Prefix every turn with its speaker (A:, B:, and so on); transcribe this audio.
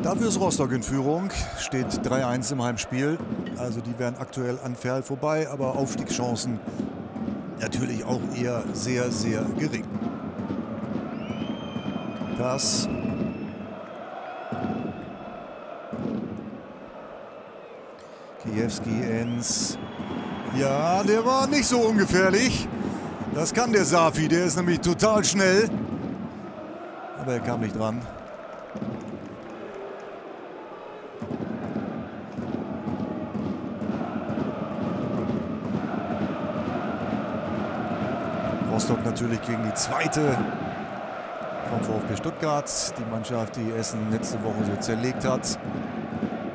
A: Dafür ist Rostock in Führung, steht 3-1 im Heimspiel. Also die wären aktuell an Verl vorbei, aber Aufstiegschancen natürlich auch eher sehr, sehr gering. Das Kiewski, Enz. Ja, der war nicht so ungefährlich. Das kann der Safi, der ist nämlich total schnell. Aber er kam nicht dran. Rostock natürlich gegen die zweite vom VfB Stuttgart. Die Mannschaft, die Essen letzte Woche so zerlegt hat.